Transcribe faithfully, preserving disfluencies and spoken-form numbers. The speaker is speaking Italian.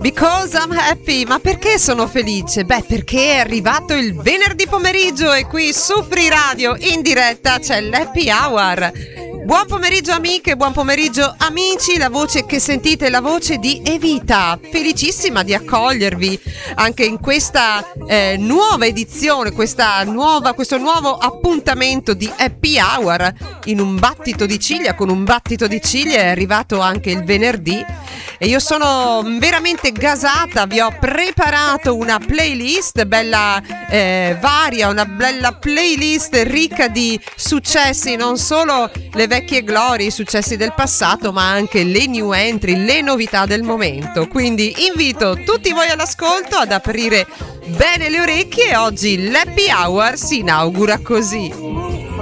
Because I'm happy. Ma perché sono felice? Beh, perché è arrivato il venerdì pomeriggio e qui su Free Radio in diretta c'è l'Happy Hour. Buon pomeriggio amiche, buon pomeriggio amici, la voce che sentite è la voce di Evita, felicissima di accogliervi anche in questa eh, nuova edizione, questa nuova, questo nuovo appuntamento di Happy Hour in un battito di ciglia, con un battito di ciglia è arrivato anche il venerdì e io sono veramente gasata, vi ho preparato una playlist bella eh, varia, una bella playlist ricca di successi, non solo le vecchie glorie, i successi del passato, ma anche le new entry, le novità del momento. Quindi invito tutti voi all'ascolto, ad aprire bene le orecchie e oggi l'Happy Hour si inaugura così.